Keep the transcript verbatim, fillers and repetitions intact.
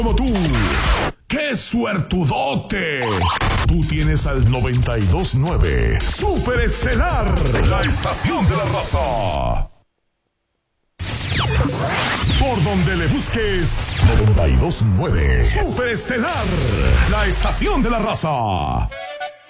como tú. ¡Qué suertudote! Tú tienes al noventa y dos punto nueve Super Estelar, la estación de la raza. Por donde le busques, noventa y dos punto nueve Super Estelar, la estación de la raza.